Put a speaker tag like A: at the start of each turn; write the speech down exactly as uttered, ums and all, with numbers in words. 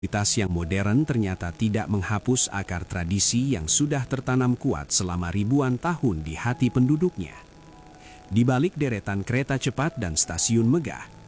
A: Fasilitas yang modern ternyata tidak menghapus akar tradisi yang sudah tertanam kuat selama ribuan tahun di hati penduduknya. Di balik deretan kereta cepat dan stasiun megah,